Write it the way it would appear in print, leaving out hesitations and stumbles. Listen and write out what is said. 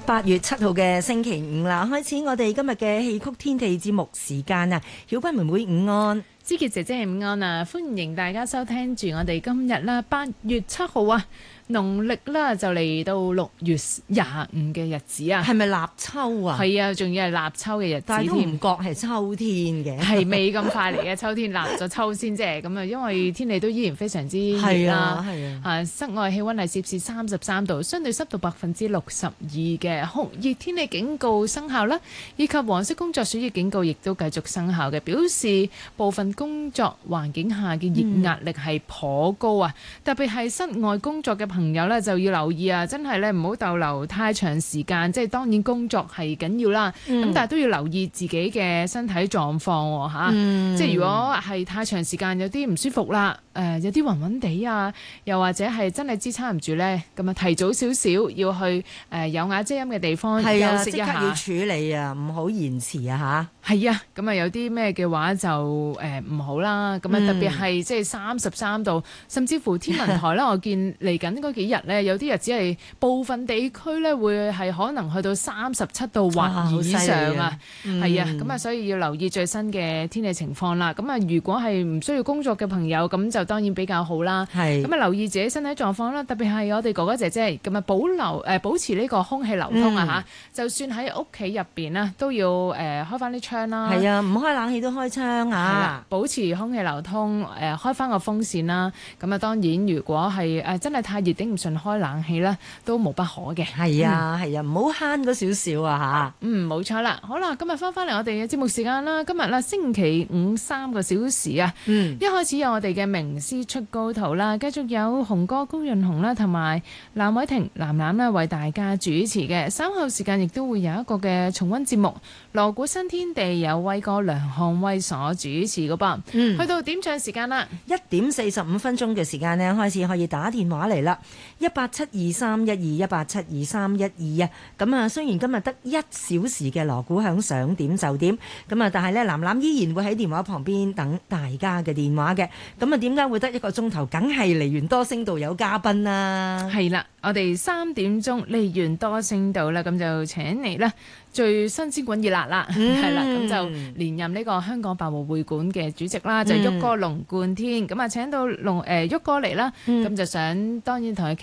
8月7號嘅星期五啦，開始我哋今日嘅戲曲天地節目時間啊！曉君妹妹午安， 芝傑姐姐午安啊！歡迎大家收聽住我哋今日啦，8月7號啊！農曆啦就嚟到6月25嘅日子啊， 係咪立秋啊？ 係啊，仲要係立秋嘅日子， 但係都唔覺係秋天嘅， 係未咁快嚟嘅秋天，立咗秋先啫。咁啊，因為天氣都依然非常之熱啦，室外氣温係攝氏33度，相對濕度62%嘅酷熱天氣警告生效啦，以及黃色工作暑熱警告亦都繼續生效嘅，表示部分工作環境下嘅熱壓力係頗高啊，特別係室外工作嘅朋友咧就要留意啊！真係咧唔好逗留太長時間，即係當然工作係緊要啦，咁但係都要留意自己嘅身體狀況嚇。即係如果係太長時間有啲唔舒服啦，有啲暈暈地啊，又或者係真係支撐唔住咧，咁啊提早少少要去有瓦遮陰嘅地方休息一下， 即刻要處理啊，唔好延遲啊嚇。 係啊，咁啊有啲咩嘅話就唔好啦。咁啊特別係即係33度，甚至乎天文台咧，我見嚟緊嗰幾日咧，有啲日子係部分地區咧會係可能去到37度或以上啊。係啊，咁啊所以要留意最新嘅天氣情況啦。咁啊如果係唔需要工作嘅朋友，咁就當然比較好啦。咁啊留意自己身體狀況啦，特別係我哋哥哥姐姐咁啊保持呢個空氣流通啊嚇。就算喺屋企入邊啦，都要開翻啲窗啦。 係啊，唔開冷氣都開窗啊。 保持空氣流通，開翻個風扇啦。咁啊當然如果係真係太熱頂唔順開冷氣啦，都無不可嘅。 係啊，係啊，唔好慳嗰少少啊嚇。 冇錯啦。好啦，今日翻嚟我哋嘅節目時間啦。今日啦星期五3個小時啊。一開始有我哋嘅名師出高徒啦，繼續有紅哥高潤鴻啦，同埋藍偉霆藍藍啦為大家主持嘅。稍後時間亦都會有一個嘅重溫節目，鑼鼓新天地有威哥梁漢威所主持嘅噃。去到點唱時間啦 ，1點45分鐘嘅時間呢，開始可以打電話嚟啦，1872312，1872312啊。咁啊，雖然今日得1小時嘅鑼鼓響，想點就點。咁啊，但係咧，藍藍依然會喺電話旁邊等大家嘅電話嘅。咁啊，點解會得1個鐘頭？梗係梨園多聲道有嘉賓啦。 係啦，我哋3點鐘梨園多聲道啦，咁就請嚟啦。最新鮮滾熱辣啦，係啦，咁就連任呢個香港百和會館嘅主席啦，就郁哥龍貫天，咁啊請到郁哥嚟啦，咁就想當然同佢傾